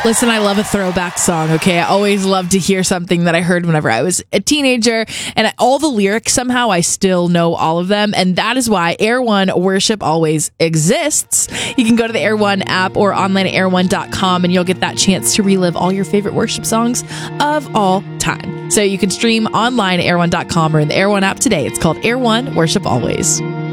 Listen, I love a throwback song, okay? I always love to hear something that I heard whenever I was a teenager, and all the lyrics, somehow I still know all of them, and that is why Air One Worship Always exists. You can go to the Air One app or online at air1.com, and you'll get that chance to relive all your favorite worship songs of all time. So you can stream online at air1.com or in the Air One app today. It's called Air One Worship Always.